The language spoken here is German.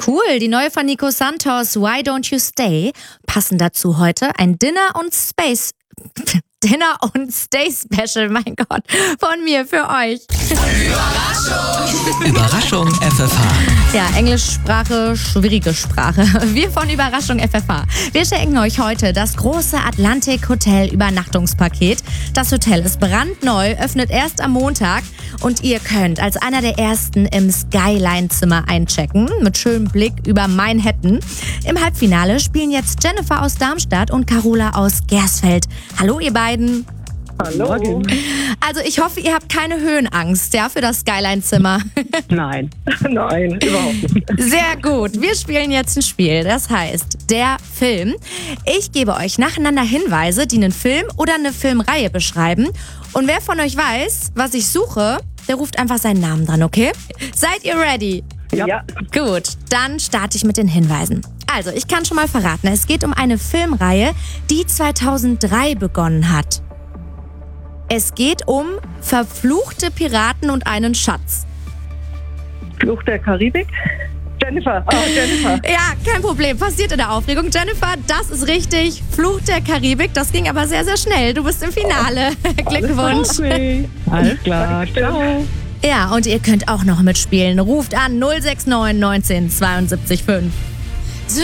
Cool, die neue von Nico Santos, Why Don't You Stay. Passen dazu heute ein Dinner und Stay Special, mein Gott, von mir für euch. Überraschung FFH. Ja, Englischsprache, schwierige Sprache. Wir von Überraschung FFH. Wir schenken euch heute das große Atlantik Hotel Übernachtungspaket. Das Hotel ist brandneu, öffnet erst am Montag und ihr könnt als einer der ersten im Skyline-Zimmer einchecken mit schönem Blick über Manhattan. Im Halbfinale spielen jetzt Jennifer aus Darmstadt und Carola aus Gersfeld. Hallo ihr beiden. Hallo. Also ich hoffe, ihr habt keine Höhenangst, ja, für das Skyline-Zimmer. Nein, überhaupt nicht. Sehr gut. Wir spielen jetzt ein Spiel, das heißt der Film. Ich gebe euch nacheinander Hinweise, die einen Film oder eine Filmreihe beschreiben. Und wer von euch weiß, was ich suche, der ruft einfach seinen Namen dran, okay? Seid ihr ready? Ja. Gut, dann starte ich mit den Hinweisen. Also, ich kann schon mal verraten, es geht um eine Filmreihe, die 2003 begonnen hat. Es geht um verfluchte Piraten und einen Schatz. Fluch der Karibik. Jennifer. Ja, kein Problem. Passiert in der Aufregung. Jennifer, das ist richtig. Fluch der Karibik. Das ging aber sehr, sehr schnell. Du bist im Finale. Glückwunsch. Okay. Alles klar. Ciao. Ja, und ihr könnt auch noch mitspielen. Ruft an 069 19 72 5.